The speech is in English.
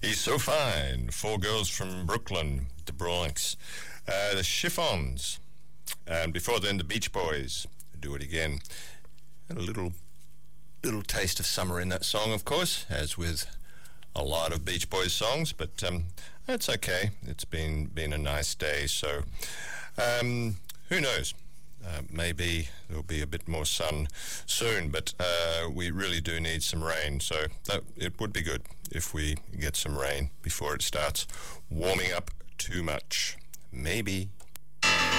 He's so fine. Four girls from Brooklyn, the Bronx. The Chiffons. And before then, the Beach Boys. Do it again. And a little taste of summer in that song, of course, as with a lot of Beach Boys songs, but that's okay. It's been a nice day, so who knows? Maybe there'll be a bit more sun soon, but we really do need some rain, so it would be good if we get some rain before it starts warming up too much. Maybe.